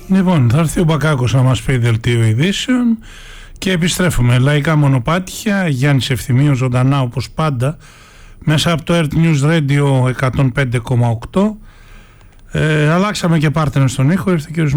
Λοιπόν, θα έρθει ο Μπακάκος να μας πει δελτίο ειδήσεων και επιστρέφουμε. Λαϊκά μονοπάτια, Γιάννης Ευθυμίου ζωντανά όπως πάντα μέσα από το Earth News Radio 105,8. Αλλάξαμε και partner στον ήχο, ήρθε ο κ.